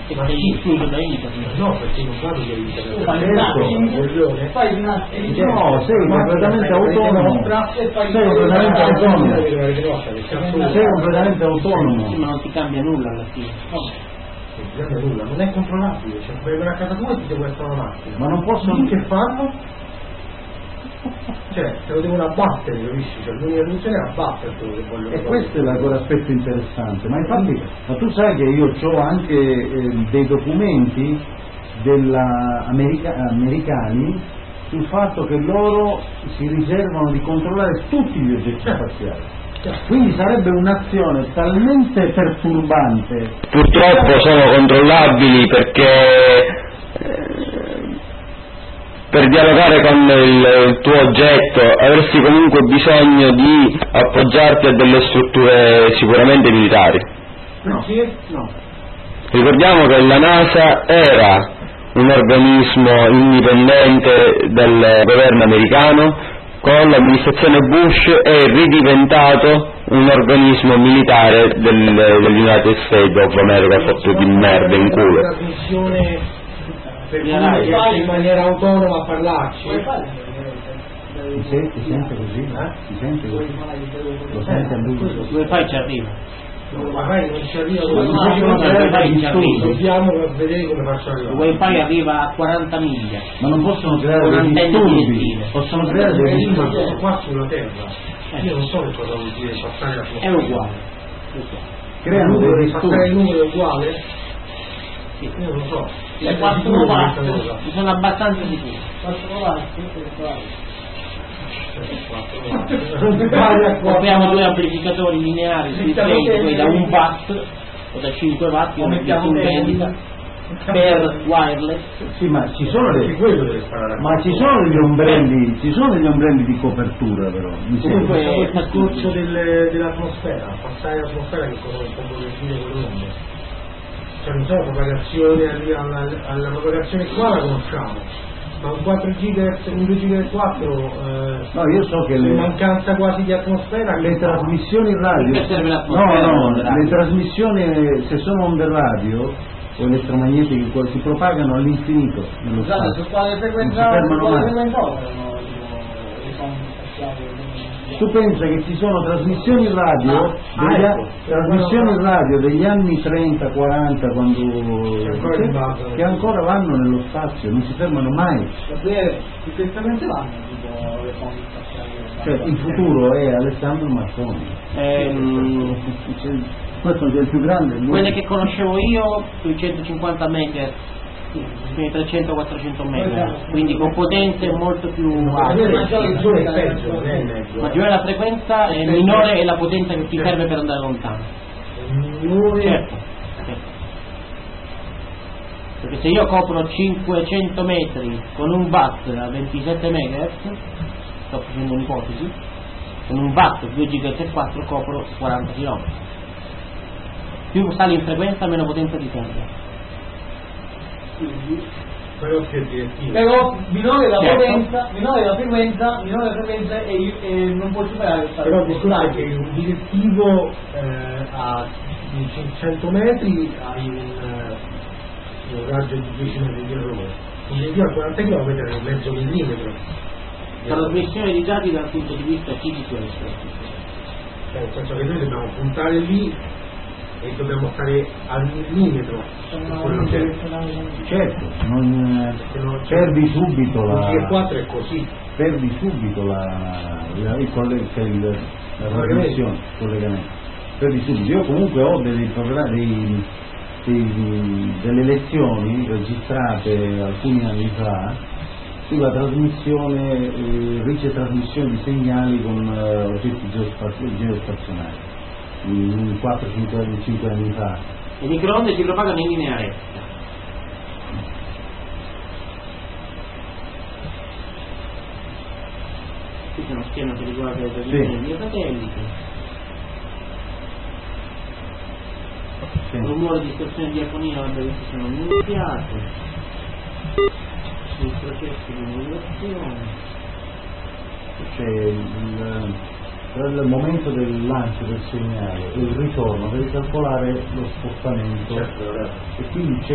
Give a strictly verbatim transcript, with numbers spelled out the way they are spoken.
che sei escluso da internet. No, perché non vado da internet. Fai una no, sei completamente autonomo. Sei completamente autonomo. Sei completamente autonomo. Ma non ti cambia nulla alla fine. Non ti cambia nulla, non è controllabile, cioè puoi venire a casa tua e ti devo essere una macchina. Ma non possono che fanno? Cioè, te lo devono abbattere, capisci? Cioè, l'unica soluzione è abbattere quello che vogliono. E questo è l'aspetto interessante, ma infatti, ma tu sai che io ho anche eh, dei documenti della America, americani sul fatto che loro si riservano di controllare tutti gli oggetti spaziali. Quindi sarebbe un'azione talmente perturbante. Purtroppo sono controllabili perché per dialogare con il, il tuo oggetto avresti comunque bisogno di appoggiarti a delle strutture sicuramente militari. No, sì, no. Ricordiamo che la NASA era un organismo indipendente del governo americano, con l'amministrazione Bush è ridiventato un organismo militare del, degli United States of America, fatto di merda in culo. La trasmissione per cui in maniera autonoma a parlarci. Si sente, si sente così? Eh? Si sente così? Lo sente a lui? Dove fai ci arriva? No, magari non ci arriva dove dobbiamo vedere come faccio arrivare. Il wifi arriva a quaranta miglia. Ma non possono creare dei disturbi, possono creare dei disturbi. Sono qua sulla terra, io non so che cosa vuol dire passare la è uguale, creano dei disturbi. Passare il numero è uguale? Sì. Io non lo so. Le quattro watt sono abbastanza sicuro. quattro watt Abbiamo due amplificatori lineari sui play da un watt o da cinque watt io mettiamo un vendita per wireless. Sì, ma ci sono le, ma ci sono gli ombrelli, ci sono degli ombrelli di copertura però. Mi Comunque è il discorso del, dell'atmosfera, passare l'atmosfera che cosa può dire con l'onda. Cioè non so, la propagazione alla, alla propagazione qua la conosciamo. Ma un quattro gigahertz, un due gigahertz quattro eh, no, io so che le, mancanza quasi di atmosfera, le trasmissioni radio, no, no, le trasmissioni se sono onde radio o elettromagnetiche si propagano all'infinito nello spazio. Su quale frequenza tu pensa che ci sono trasmissioni radio ah, degli, ah, ecco. trasmissioni radio degli anni trenta quaranta quando che ancora, che, che ancora vanno nello spazio, non si fermano mai. Su che frequenze vanno tipo le fonti spaziali? Cioè il futuro è Alessandro Marconi. Ehm, questo è il più grande. Quelle che conoscevo io sui centocinquanta megahertz, sui trecento quattrocento megahertz, quindi con potenze molto più alte. Maggiore la frequenza e minore è la potenza che ti serve per andare lontano. Certo, certo. Perché se io copro cinquecento metri con un watt a ventisette megahertz, sto facendo un'ipotesi, con un watt due gigahertz e quattro copro quaranta chilometri. Più sali in frequenza meno potenza ti serve. Però, però minore la certo. potenza, minore la frequenza, minore la frequenza e, e non può superare questa. Però il discorso è che un direttivo eh, a cento metri hai un, uh, un raggio di dieci metri di errore, un direttivo a quaranta chilometri è mezzo millimetro. La trasmissione di dati dal punto di vista fisico è cioè, nel senso che noi dobbiamo puntare lì e dobbiamo stare al millimetro su quello che è. Certo, non, non perdi subito la il quattro è così, perdi subito la, la, il coll- cioè il, la trasmissione, collegamento, perdi subito. Io comunque ho dei programmi, dei, dei, delle lezioni registrate alcuni anni fa sulla trasmissione, eh, ricetrasmissione di segnali con eh, oggetti geospazio- geostazionari. quattro cinque anni fa. Le microonde si propagano in linea retta. Qui c'è uno schema che riguarda le trasmissioni via satellite. Sì. Il rumore di distorsione di diafonia, vabbè, questi sono iniziati. Il processo di modulazione. C'è il, tra il momento del lancio del segnale e il ritorno per calcolare lo spostamento, certo, e quindi c'è